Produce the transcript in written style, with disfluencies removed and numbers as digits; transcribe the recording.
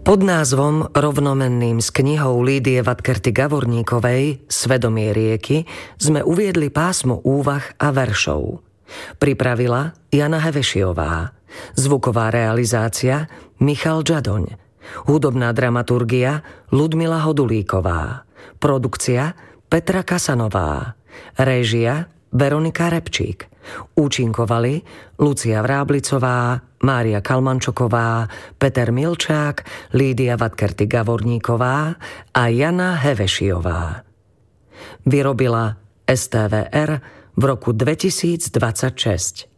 Pod názvom rovnomenným s knihou Lídie Vatkerty Gavorníkovej Svedomie rieky sme uviedli pásmo úvah a veršov. Pripravila Jana Hevešiová. Zvuková realizácia Michal Džadoň. Hudobná dramaturgia Ludmila Hodulíková. Produkcia Petra Kasanová. Réžia Veronika Repčík. Účinkovali Lucia Vráblicová, Mária Kalmančoková, Peter Milčák, Lídia Vatkerty Gavorníková a Jana Hevešiová. Vyrobila STVR v roku 2026.